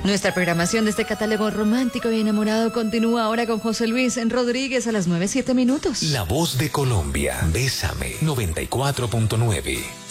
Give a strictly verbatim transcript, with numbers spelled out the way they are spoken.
Nuestra programación de este catálogo romántico y enamorado continúa ahora con José Luis Rodríguez a las nueve siete minutos. La voz de Colombia. Bésame noventa y cuatro punto nueve.